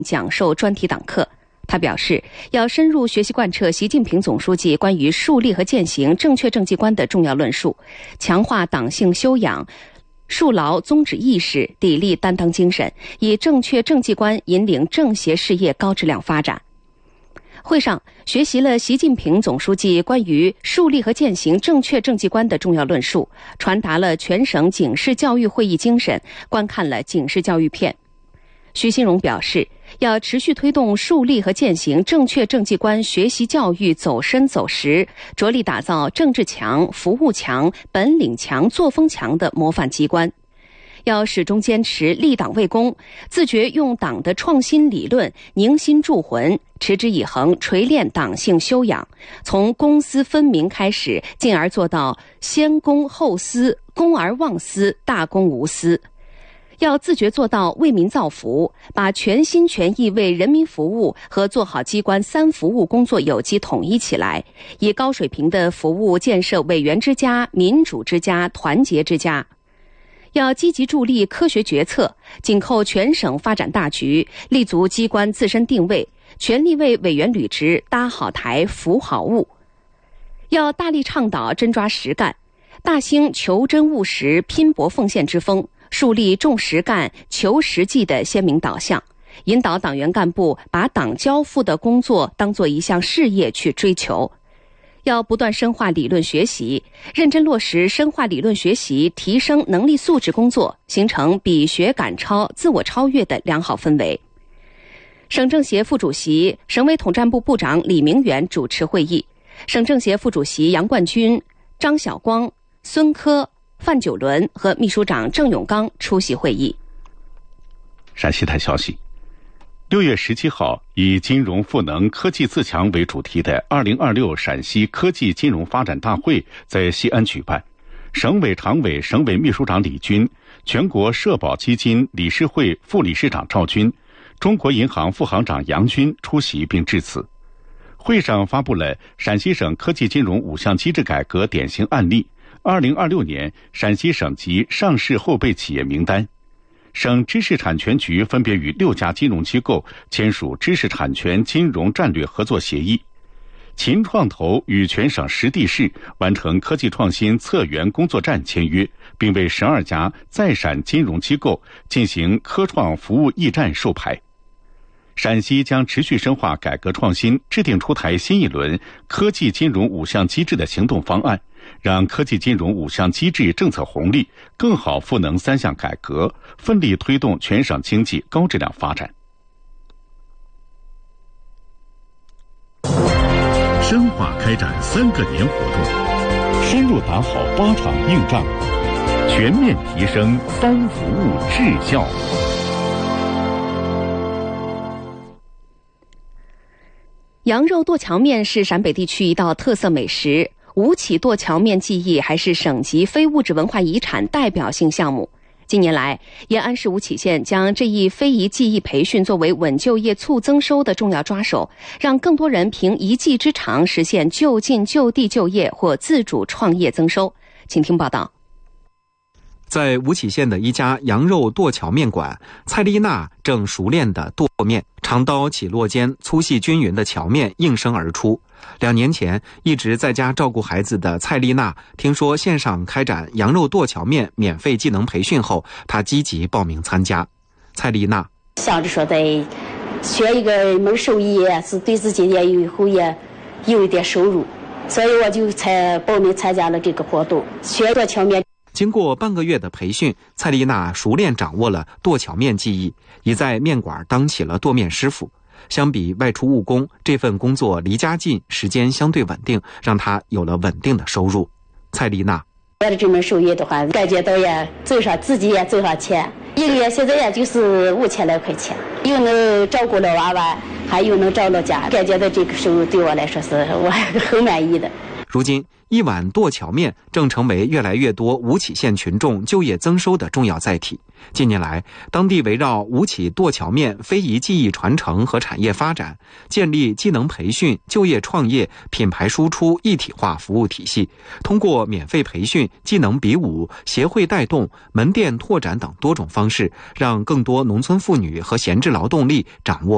讲授专题党课。他表示，要深入学习贯彻习近平总书记关于树立和践行正确政绩观的重要论述，强化党性修养，树牢宗旨意识，砥砺担当精神，以正确政绩观引领政协事业高质量发展。会上学习了习近平总书记关于树立和践行正确政绩观的重要论述，传达了全省警示教育会议精神，观看了警示教育片。徐新荣表示，要持续推动树立和践行正确政绩观学习教育走深走实，着力打造政治强、服务强、本领强、作风强的模范机关。要始终坚持立党为公，自觉用党的创新理论凝心铸魂，持之以恒锤炼党性修养，从公私分明开始，进而做到先公后私，公而忘私，大公无私。要自觉做到为民造福，把全心全意为人民服务和做好机关三服务工作有机统一起来，以高水平的服务建设委员之家、民主之家、团结之家。要积极助力科学决策，紧扣全省发展大局，立足机关自身定位，全力为委员履职搭好台、服好务。要大力倡导真抓实干，大兴求真务实、拼搏奉献之风，树立重实干、求实际的鲜明导向，引导党员干部把党交付的工作当作一项事业去追求。要不断深化理论学习，认真落实深化理论学习提升能力素质工作，形成比学赶超、自我超越的良好氛围。省政协副主席、省委统战部部长李明远主持会议，省政协副主席杨冠军、张晓光、孙科、范九伦和秘书长郑永刚出席会议。 陕西台消息，6月17号，以金融赋能科技自强为主题的2026陕西科技金融发展大会在西安举办。省委常委、省委秘书长李军，全国社保基金理事会副理事长赵军，中国银行副行长杨军出席并致辞。会上发布了陕西省科技金融5项机制改革典型案例2026年陕西省级上市后备企业名单。省知识产权局分别与6家金融机构签署知识产权金融战略合作协议。秦创投与全省10地市完成科技创新策源工作站签约，并为12家在陕金融机构进行科创服务驿站授牌。陕西将持续深化改革创新，制定出台新一轮科技金融5项机制的行动方案，让科技金融5项机制政策红利更好赋能3项改革，奋力推动全省经济高质量发展。 深化开展3个年活动，深入打好8场硬仗，全面提升3服务质效。 羊肉剁荞面是陕北地区一道特色美食，吴起剁荞面技艺还是省级非物质文化遗产代表性项目。近年来，延安市吴起县将这一非遗技艺培训作为稳就业、促增收的重要抓手，让更多人凭一技之长实现就近就地就业或自主创业增收。请听报道。 在吴起县的一家羊肉剁荞面馆，蔡丽娜正熟练地剁面，长刀起落间，粗细均匀的荞面应声而出。2年前，一直在家照顾孩子的蔡丽娜，听说县上开展羊肉剁荞面免费技能培训后，她积极报名参加。蔡丽娜想着说得学一个门手艺，是对自己也以后也有一点收入，所以我就才报名参加了这个活动，学剁荞面。 经过半个月的培训，蔡丽娜熟练掌握了剁荞面技艺，已在面馆当起了剁面师傅。相比外出务工，这份工作离家近，时间相对稳定，让她有了稳定的收入。蔡丽娜学了这门手艺的话，感觉到也挣上自己也挣上钱，一个月现在也就是5000来块钱，又能照顾了娃娃，还又能照了家，感觉到这个收入对我来说是我很满意的。 如今，一碗剁荞面正成为越来越多吴起县群众就业增收的重要载体。近年来，当地围绕吴起剁荞面非遗技艺传承和产业发展，建立技能培训、就业创业、品牌输出一体化服务体系，通过免费培训、技能比武、协会带动、门店拓展等多种方式，让更多农村妇女和闲置劳动力掌握